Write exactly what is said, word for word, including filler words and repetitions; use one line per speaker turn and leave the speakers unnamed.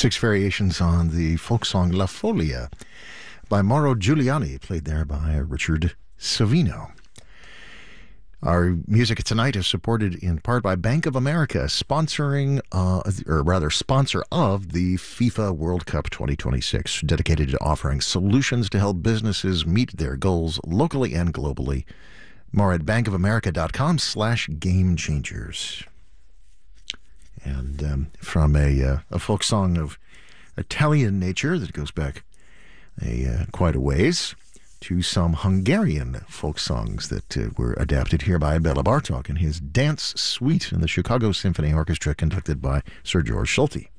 Six variations on the folk song La Folia by Mauro Giuliani, played there by Richard Savino. Our music tonight is supported in part by Bank of America, sponsoring, uh, or rather sponsor of the FIFA World Cup twenty twenty-six, dedicated to offering solutions to help businesses meet their goals locally and globally. More at bankofamerica.com slash game changers. And um, from a, uh, a folk song of Italian nature that goes back a uh, quite a ways to some Hungarian folk songs that uh, were adapted here by Bela Bartok in his Dance Suite in the Chicago Symphony Orchestra, conducted by Sir George Solti.